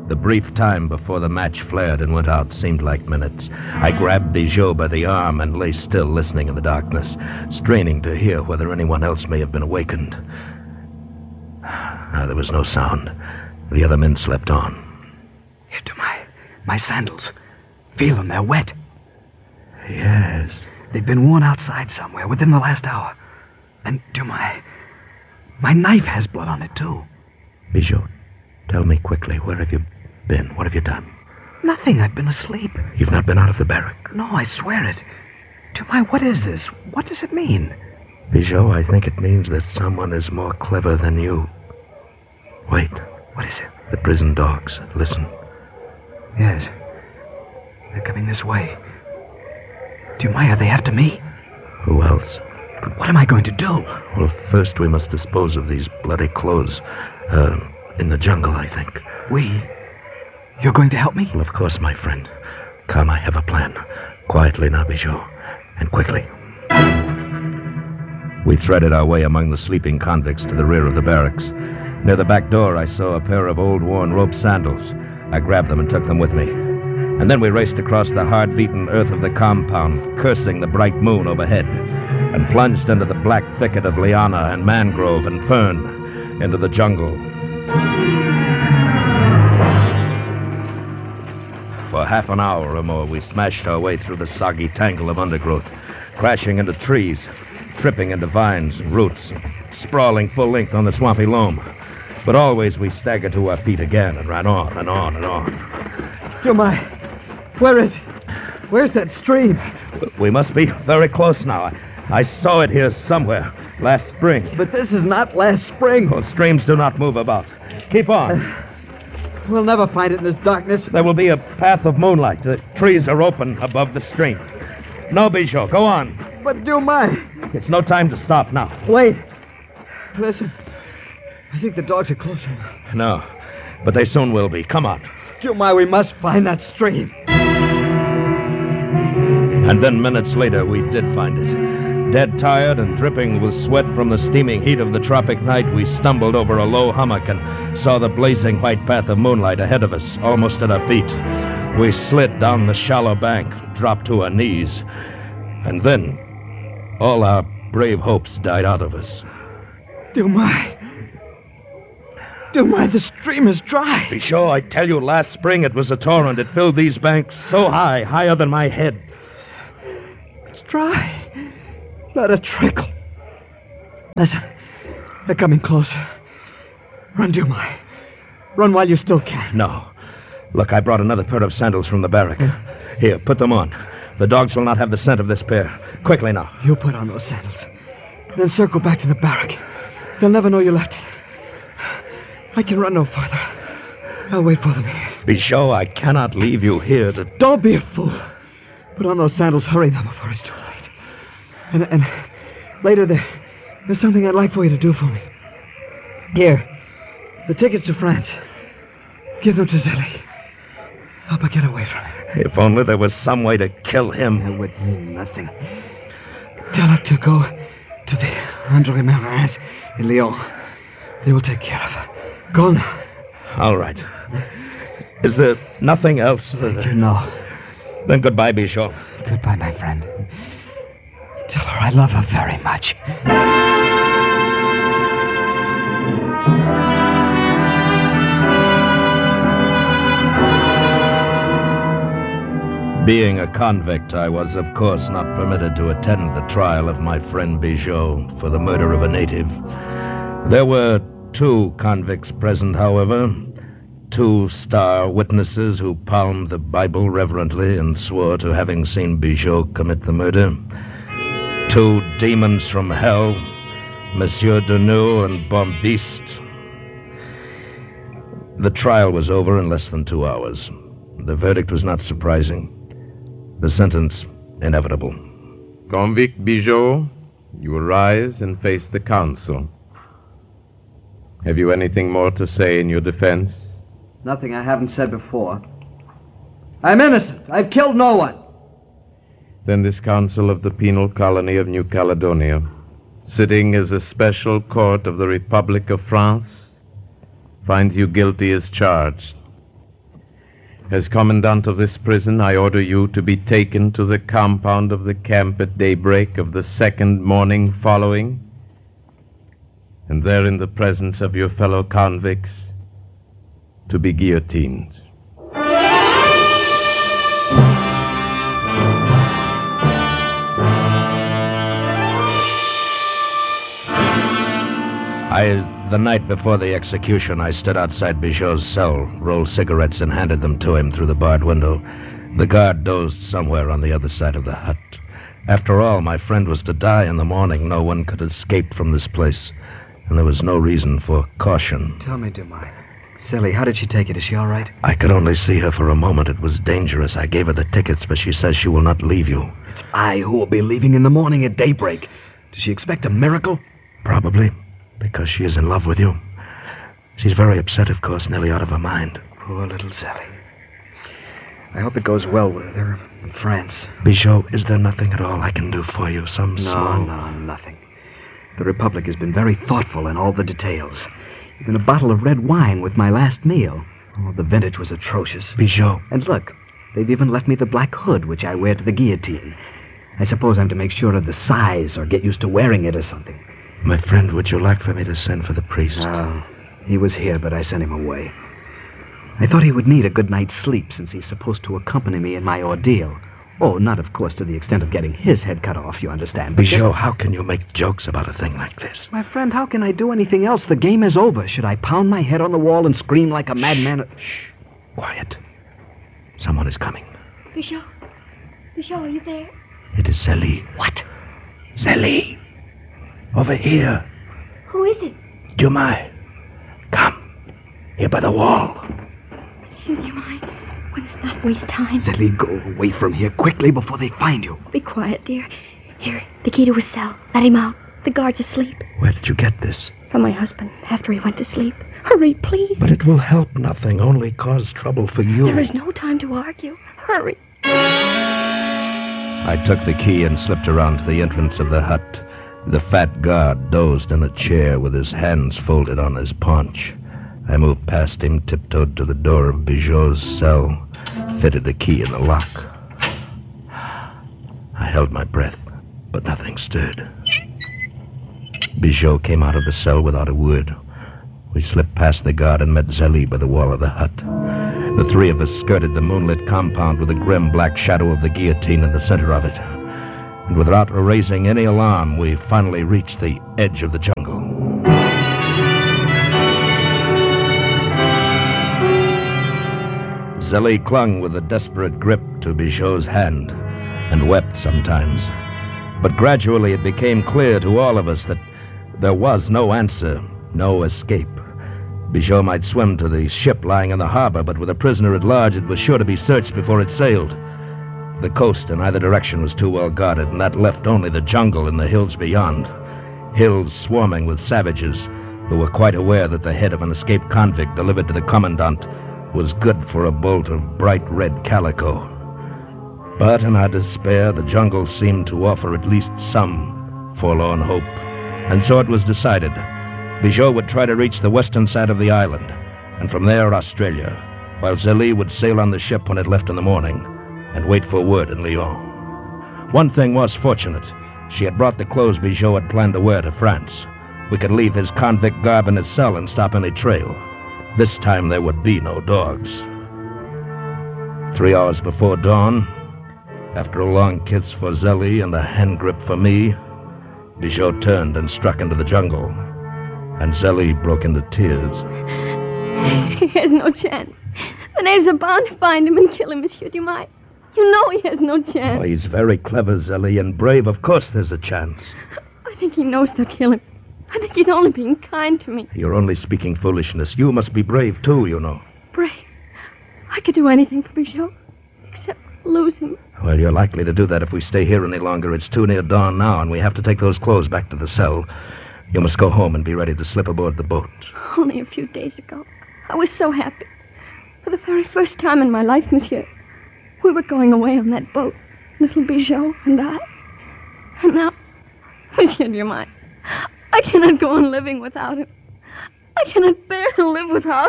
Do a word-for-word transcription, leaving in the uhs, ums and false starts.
The brief time before the match flared and went out seemed like minutes. I grabbed Bijou by the arm and lay still, listening in the darkness, straining to hear whether anyone else may have been awakened. Ah, there was no sound. The other men slept on. Here, to my, my sandals. Feel them, they're wet. Yes. They've been worn outside somewhere within the last hour. And to my... My knife has blood on it, too. Bijou, tell me quickly, where have you been? What have you done? Nothing, I've been asleep. You've not been out of the barrack? No, I swear it. To my, what is this? What does it mean? Bijou, I think it means that someone is more clever than you. Wait. What is it? The prison dogs. Listen. Yes. They're coming this way. Dumai, are they after me? Who else? But what am I going to do? Well, first we must dispose of these bloody clothes. Uh, in the jungle, I think. We? You're going to help me? Well, of course, my friend. Come, I have a plan. Quietly now, Bijou. And quickly. We threaded our way among the sleeping convicts to the rear of the barracks. Near the back door, I saw a pair of old worn rope sandals. I grabbed them and took them with me. And then we raced across the hard-beaten earth of the compound, cursing the bright moon overhead, and plunged into the black thicket of liana and mangrove and fern, into the jungle. For half an hour or more, we smashed our way through the soggy tangle of undergrowth, crashing into trees, tripping into vines and roots, sprawling full length on the swampy loam. But always we staggered to our feet again and ran on and on and on. Dumai, where is it? Where's that stream? We must be very close now. I, I saw it here somewhere last spring. But this is not last spring. Well, streams do not move about. Keep on. Uh, we'll never find it in this darkness. There will be a path of moonlight. The trees are open above the stream. No, Bijou, go on. But Dumai... It's no time to stop now. Wait. Listen. I think the dogs are closer now. No, but they soon will be. Come on. Dumai, we must find that stream. And then minutes later, we did find it. Dead tired and dripping with sweat from the steaming heat of the tropic night, we stumbled over a low hummock and saw the blazing white path of moonlight ahead of us, almost at our feet. We slid down the shallow bank, dropped to our knees, and then all our brave hopes died out of us. Dumai. Dumai, the stream is dry. Be sure, I tell you, last spring it was a torrent. It filled these banks so high, higher than my head. It's dry. Not a trickle. Listen, they're coming closer. Run, Dumai. Run while you still can. No. Look, I brought another pair of sandals from the barrack. Here, put them on. The dogs will not have the scent of this pair. Quickly now. You put on those sandals. Then circle back to the barrack. They'll never know you left it. I can run no farther. I'll wait for them here. Be sure I cannot leave you here to... Don't be a fool. Put on those sandals. Hurry now before it's too late. And, and later there, there's something I'd like for you to do for me. Here. The tickets to France. Give them to Zélie. Help her get away from him. If only there was some way to kill him. It would mean nothing. Tell her to go to the André Marins in Lyon. They will take care of her. Go now. All right. Is there nothing else? That... You know. Then goodbye, Bijou. Goodbye, my friend. Tell her I love her very much. Being a convict, I was, of course, not permitted to attend the trial of my friend Bijou for the murder of a native. There were two convicts present, however, two star witnesses who palmed the Bible reverently and swore to having seen Bijou commit the murder. Two demons from hell, Monsieur Deneux and Bombiste. The trial was over in less than two hours. The verdict was not surprising. The sentence, inevitable. Convict Bijou, you arise and face the council. Have you anything more to say in your defense? Nothing I haven't said before. I'm innocent. I've killed no one. Then this council of the penal colony of New Caledonia, sitting as a special court of the Republic of France, finds you guilty as charged. As commandant of this prison, I order you to be taken to the compound of the camp at daybreak of the second morning following, and there in the presence of your fellow convicts, to be guillotined. I, the night before the execution, I stood outside Bijot's cell, rolled cigarettes, and handed them to him through the barred window. The guard dozed somewhere on the other side of the hut. After all, my friend was to die in the morning. No one could escape from this place, and there was no reason for caution. Tell me, Dumais. Sally, how did she take it? Is she all right? I could only see her for a moment. It was dangerous. I gave her the tickets, but she says she will not leave you. It's I who will be leaving in the morning at daybreak. Does she expect a miracle? Probably, because she is in love with you. She's very upset, of course, nearly out of her mind. Poor little Sally. I hope it goes well with her in France. Bijot, is there nothing at all I can do for you? Some No, small... no, nothing. The Republic has been very thoughtful in all the details. Even a bottle of red wine with my last meal. Oh, the vintage was atrocious. Bijot. And look, they've even left me the black hood, which I wear to the guillotine. I suppose I'm to make sure of the size or get used to wearing it or something. My friend, would you like for me to send for the priest? No, he was here, but I sent him away. I thought he would need a good night's sleep since he's supposed to accompany me in my ordeal. Oh, not, of course, to the extent of getting his head cut off, you understand. But Bijot, just... how can you make jokes about a thing like this? My friend, how can I do anything else? The game is over. Should I pound my head on the wall and scream like a madman? Shh. Quiet. Someone is coming. Bijot. Bijot, are you there? It is Zélie. What? Zélie. Over here. Who is it? Dumais. Come. Here by the wall. Monsieur Dumais, we must not waste time. Zélie, go away from here quickly before they find you. Be quiet, dear. Here, the key to his cell. Let him out. The guard's asleep. Where did you get this? From my husband, after he went to sleep. Hurry, please. But it will help nothing, only cause trouble for you. There is no time to argue. Hurry. I took the key and slipped around to the entrance of the hut. The fat guard dozed in a chair with his hands folded on his paunch. I moved past him, tiptoed to the door of Bijot's cell, fitted the key in the lock. I held my breath, but nothing stirred. Bijot came out of the cell without a word. We slipped past the guard and met Zélie by the wall of the hut. The three of us skirted the moonlit compound with the grim black shadow of the guillotine in the center of it. And without raising any alarm, we finally reached the edge of the jungle. Zélie clung with a desperate grip to Bijot's hand and wept sometimes. But gradually it became clear to all of us that there was no answer, no escape. Bijot might swim to the ship lying in the harbor, but with a prisoner at large, it was sure to be searched before it sailed. The coast in either direction was too well guarded, and that left only the jungle and the hills beyond. Hills swarming with savages who were quite aware that the head of an escaped convict delivered to the commandant was good for a bolt of bright red calico. But in our despair, the jungle seemed to offer at least some forlorn hope. And so it was decided. Bijot would try to reach the western side of the island, and from there Australia, while Zélie would sail on the ship when it left in the morning and wait for word in Lyon. One thing was fortunate. She had brought the clothes Bijot had planned to wear to France. We could leave his convict garb in his cell and stop any trail. This time there would be no dogs. Three hours before dawn, after a long kiss for Zélie and a hand grip for me, Bijot turned and struck into the jungle, and Zélie broke into tears. He has no chance. The knaves are bound to find him and kill him, Monsieur Dumais. You know he has no chance. Oh, he's very clever, Zélie, and brave. Of course there's a chance. I think he knows they'll kill him. I think he's only being kind to me. You're only speaking foolishness. You must be brave, too, you know. Brave? I could do anything for Bijot, except lose him. Well, you're likely to do that if we stay here any longer. It's too near dawn now, and we have to take those clothes back to the cell. You must go home and be ready to slip aboard the boat. Only a few days ago, I was so happy. For the very first time in my life, monsieur, we were going away on that boat, little Bijot and I. And now, Monsieur Dumais, I cannot go on living without him. I cannot bear to live without